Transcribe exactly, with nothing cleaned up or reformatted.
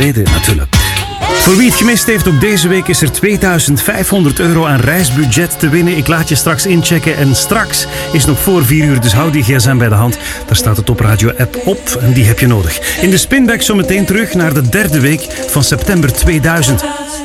Natuurlijk. Voor wie het gemist heeft, ook deze week is er tweeduizend vijfhonderd euro aan reisbudget te winnen. Ik laat je straks inchecken. En straks is nog voor vier uur, dus hou die gsm bij de hand. Daar staat de Top Radio app op en die heb je nodig. In de Spinback zo meteen terug naar de derde week van september tweeduizend.